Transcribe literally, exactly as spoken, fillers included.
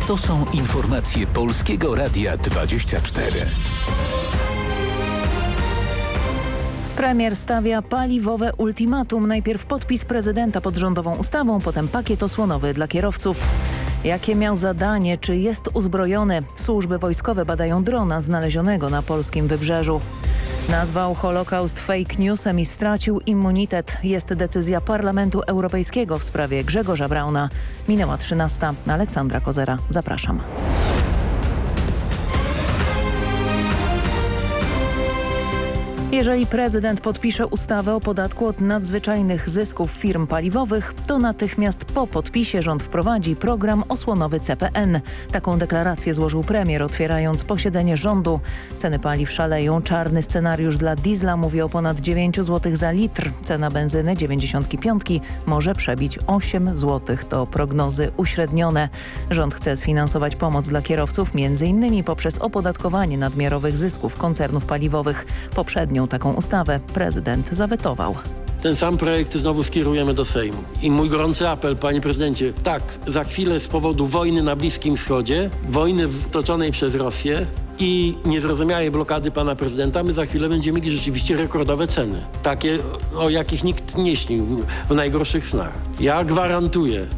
To są informacje Polskiego Radia dwadzieścia cztery. Premier stawia paliwowe ultimatum. Najpierw podpis prezydenta pod rządową ustawą, potem pakiet osłonowy dla kierowców. Jakie miał zadanie? Czy jest uzbrojony? Służby wojskowe badają drona znalezionego na polskim wybrzeżu. Nazwał Holokaust fake newsem i stracił immunitet. Jest decyzja Parlamentu Europejskiego w sprawie Grzegorza Brauna. Minęła trzynasta. Aleksandra Kozera. Zapraszam. Jeżeli prezydent podpisze ustawę o podatku od nadzwyczajnych zysków firm paliwowych, to natychmiast po podpisie rząd wprowadzi program osłonowy C P N. Taką deklarację złożył premier, otwierając posiedzenie rządu. Ceny paliw szaleją. Czarny scenariusz dla diesla mówi o ponad dziewięć złotych za litr. Cena benzyny dziewięćdziesiątki piątki może przebić osiem złotych. To prognozy uśrednione. Rząd chce sfinansować pomoc dla kierowców między innymi poprzez opodatkowanie nadmiarowych zysków koncernów paliwowych. Poprzednio taką ustawę prezydent zawetował. Ten sam projekt znowu skierujemy do Sejmu. I mój gorący apel, panie prezydencie, tak, za chwilę z powodu wojny na Bliskim Wschodzie, wojny toczonej przez Rosję i niezrozumiałej blokady pana prezydenta, my za chwilę będziemy mieli rzeczywiście rekordowe ceny. Takie, o jakich nikt nie śnił w najgorszych snach. Ja gwarantuję,